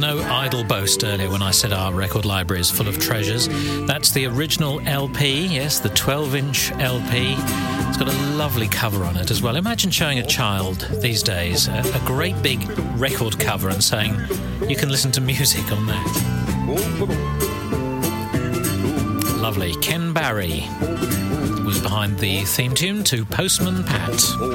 no idle boast earlier when I said our record library is full of treasures. That's the original LP, yes, the 12-inch LP. It's got a lovely cover on it as well. Imagine showing a child these days a great big record cover and saying, you can listen to music on that. Lovely. Ken Barry was behind the theme tune to Postman Pat.